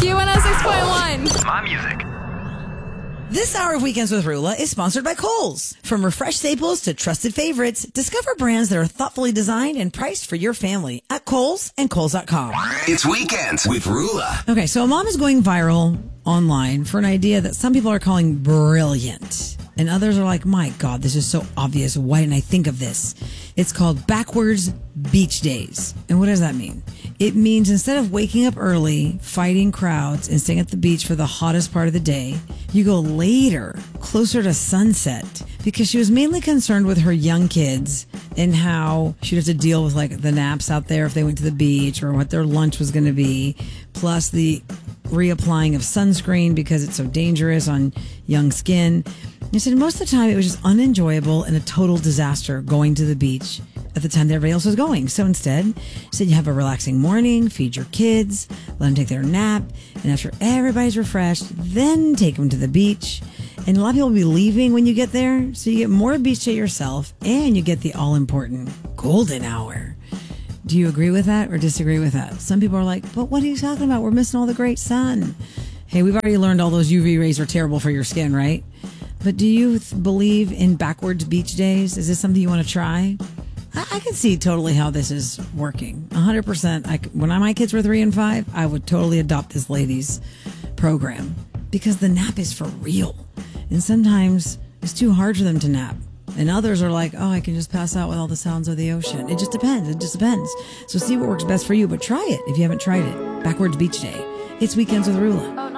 Q106.1. My music. This hour of Weekends with Rula is sponsored by Kohl's. From refreshed staples to trusted favorites, discover brands that are thoughtfully designed and priced for your family at Kohl's and Kohl's.com. It's Weekends with Rula. Okay, so a mom is going viral online for an idea that some people are calling brilliant. And others are like, my God, this is so obvious. Why didn't I think of this? It's called Backwards Beach Days. And what does that mean? It means instead of waking up early, fighting crowds, and staying at the beach for the hottest part of the day, you go later, closer to sunset. Because she was mainly concerned with her young kids and how she'd have to deal with like the naps out there if they went to the beach or what their lunch was going to be, plus the reapplying of sunscreen because it's so dangerous on young skin. He said most of the time it was just unenjoyable and a total disaster going to the beach at the time that everybody else was going. So instead, he said you have a relaxing morning, feed your kids, let them take their nap, and after everybody's refreshed, then take them to the beach. And a lot of people will be leaving when you get there, so you get more beach to yourself and you get the all-important golden hour. Do you agree with that or disagree with that? Some people are like, but what are you talking about? We're missing all the great sun. Hey, we've already learned all those UV rays are terrible for your skin, right? But do you believe in backwards beach days? Is this something you want to try? I can see totally how this is working. 100%. When my kids were 3 and 5, I would totally adopt this lady's program because the nap is for real. And sometimes it's too hard for them to nap. And others are like, oh, I can just pass out with all the sounds of the ocean. It just depends. It just depends. So see what works best for you, but try it if you haven't tried it. Backwards Beach Day. It's Weekends with Rula.